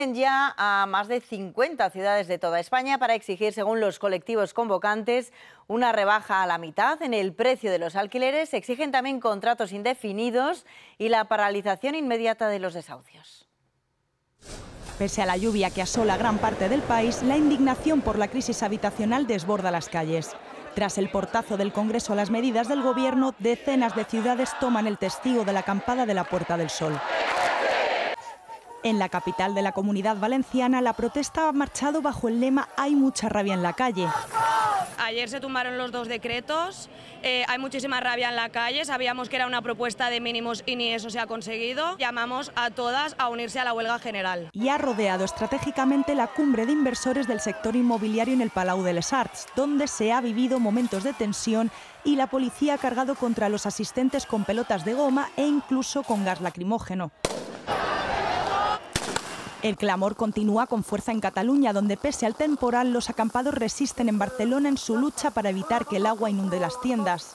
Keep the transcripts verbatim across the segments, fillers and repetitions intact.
Ya a más de cincuenta ciudades de toda España para exigir, según los colectivos convocantes, una rebaja a la mitad en el precio de los alquileres. Exigen también contratos indefinidos y la paralización inmediata de los desahucios. Pese a la lluvia que asola gran parte del país, la indignación por la crisis habitacional desborda las calles. Tras el portazo del Congreso a las medidas del Gobierno, decenas de ciudades toman el testigo de la acampada de la Puerta del Sol. En la capital de la Comunidad Valenciana, la protesta ha marchado bajo el lema "Hay mucha rabia en la calle". Ayer se tumbaron los dos decretos, eh, hay muchísima rabia en la calle, sabíamos que era una propuesta de mínimos y ni eso se ha conseguido. Llamamos a todas a unirse a la huelga general. Y ha rodeado estratégicamente la cumbre de inversores del sector inmobiliario en el Palau de les Arts, donde se ha vivido momentos de tensión y la policía ha cargado contra los asistentes con pelotas de goma e incluso con gas lacrimógeno. El clamor continúa con fuerza en Cataluña, donde pese al temporal los acampados resisten en Barcelona en su lucha para evitar que el agua inunde las tiendas.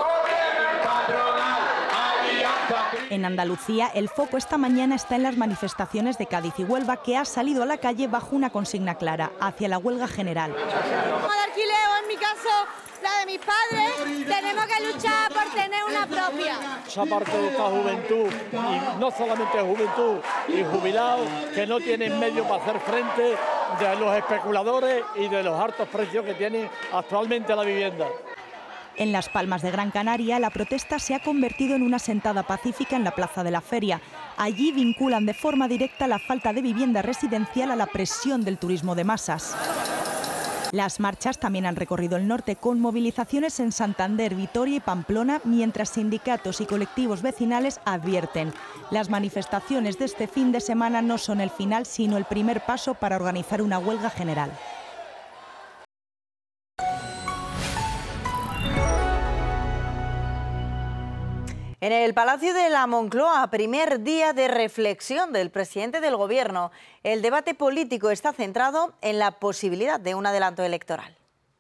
En Andalucía, el foco esta mañana está en las manifestaciones de Cádiz y Huelva, que ha salido a la calle bajo una consigna clara, hacia la huelga general. Como de alquiler, o en mi caso, la de mis padres, tenemos que luchar por tener una propia. Esa parte de esta juventud, y no solamente juventud, y jubilados, que no tienen medio para hacer frente de los especuladores y de los altos precios que tiene actualmente la vivienda. En Las Palmas de Gran Canaria, la protesta se ha convertido en una sentada pacífica en la plaza de la feria. Allí vinculan de forma directa la falta de vivienda residencial a la presión del turismo de masas. Las marchas también han recorrido el norte, con movilizaciones en Santander, Vitoria y Pamplona, mientras sindicatos y colectivos vecinales advierten: las manifestaciones de este fin de semana no son el final, sino el primer paso para organizar una huelga general. En el Palacio de la Moncloa, primer día de reflexión del presidente del Gobierno. El debate político está centrado en la posibilidad de un adelanto electoral.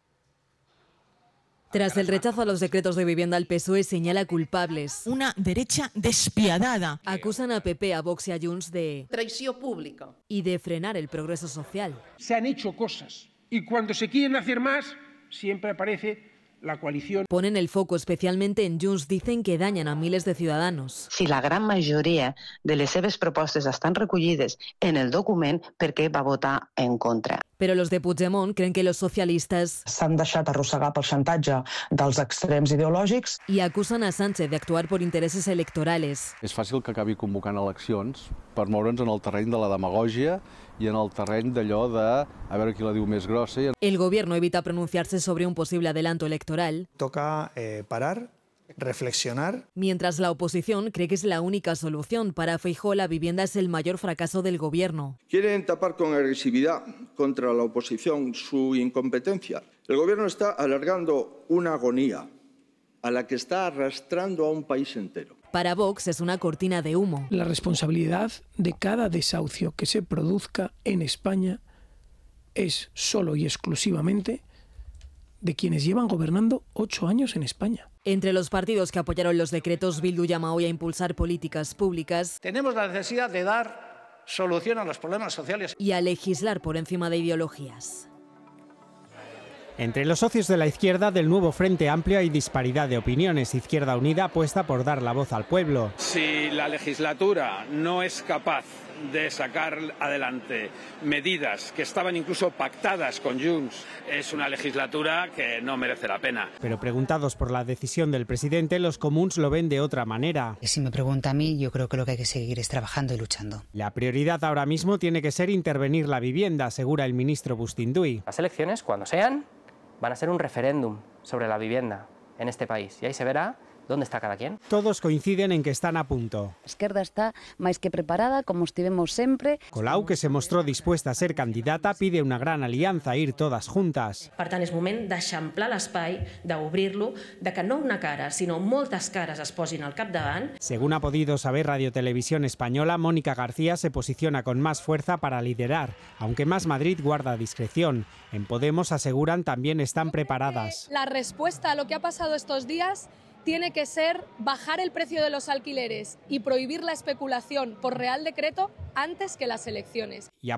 Tras el rechazo a los decretos de vivienda, el P S O E señala culpables. Una derecha despiadada. Acusan a P P, a Vox y a Junts de traición pública y de frenar el progreso social. Se han hecho cosas y cuando se quieren hacer más, siempre aparece la coalición. Ponen el foco especialmente en Junts, dicen que dañan a miles de ciudadanos. Si la gran majoria de les seves propostes estan recollides en el document, ¿per què va votar en contra? Pero los de Puigdemont creen que los socialistas s'han deixat arrossegar pel xantatge dels extrems ideològics y acusan a Sánchez de actuar por intereses electorales. És fàcil que acabi convocant eleccions per moure'ns en el terreny de la demagògia y en el terreny d'allò de a veure qui la diu més grossa. El gobierno evita pronunciarse sobre un posible adelanto electoral. Toca eh, parar, reflexionar. Mientras la oposición cree que es la única solución. Para Feijóo, la vivienda es el mayor fracaso del gobierno. Quieren tapar con agresividad contra la oposición su incompetencia. El gobierno está alargando una agonía a la que está arrastrando a un país entero. Para Vox es una cortina de humo. La responsabilidad de cada desahucio que se produzca en España es solo y exclusivamente de quienes llevan gobernando ocho años en España. Entre los partidos que apoyaron los decretos, Bildu llama hoy a impulsar políticas públicas. Tenemos la necesidad de dar solución a los problemas sociales y a legislar por encima de ideologías. Entre los socios de la izquierda del nuevo Frente Amplio hay disparidad de opiniones. Izquierda Unida apuesta por dar la voz al pueblo. Si la legislatura no es capaz de sacar adelante medidas que estaban incluso pactadas con Junts, es una legislatura que no merece la pena. Pero preguntados por la decisión del presidente, los comuns lo ven de otra manera. Si me pregunta a mí, yo creo que lo que hay que seguir es trabajando y luchando. La prioridad ahora mismo tiene que ser intervenir la vivienda, asegura el ministro Bustinduy. Las elecciones, cuando sean, van a ser un referéndum sobre la vivienda en este país y ahí se verá dónde está cada quien. Todos coinciden en que están a punto. A esquerda está máis que preparada, como estivemos sempre. Colau, que se mostró dispuesta a ser candidata, pide una gran alianza, ir todas juntas. Per tant, és moment d'eixamplar l'espai, d'obrir-lo, de que no una cara, sinó moltes cares es posin al capdavant. Según ha podido saber Radio Televisión Española, Mónica García se posiciona con más fuerza para liderar, aunque Más Madrid guarda discreción. En Podemos aseguran también están preparadas. La respuesta a lo que ha pasado estos días tiene que ser bajar el precio de los alquileres y prohibir la especulación por Real Decreto antes que las elecciones. Y